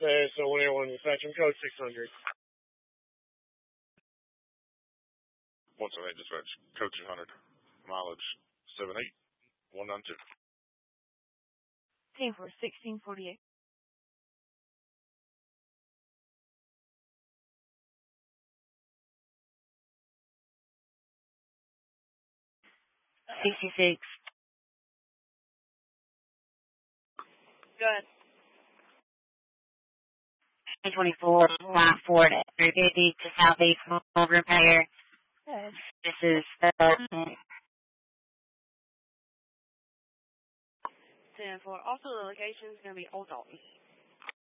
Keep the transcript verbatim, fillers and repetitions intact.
Okay, so one eight one dispatching code six hundred. one seven eight dispatch, code two hundred, mileage seven eight one nine two. Ten for sixteen forty-eight. sixty-six. Good. twenty-four, line four to three fifty to Southeast Mobile Repair. Good. This is uh, Ten for also the location is going to be Old Dalton.